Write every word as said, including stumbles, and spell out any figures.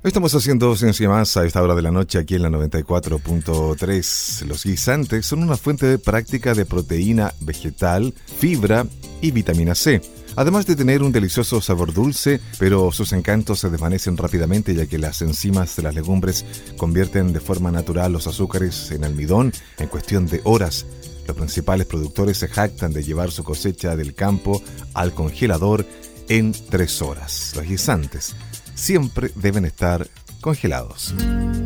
Estamos haciendo Ciencia Más a esta hora de la noche aquí en la noventa y cuatro punto tres. Los guisantes son una fuente práctica de proteína vegetal, fibra y vitamina C. Además de tener un delicioso sabor dulce, pero sus encantos se desvanecen rápidamente ya que las enzimas de las legumbres convierten de forma natural los azúcares en almidón en cuestión de horas. Los principales productores se jactan de llevar su cosecha del campo al congelador en tres horas. Los guisantes siempre deben estar congelados.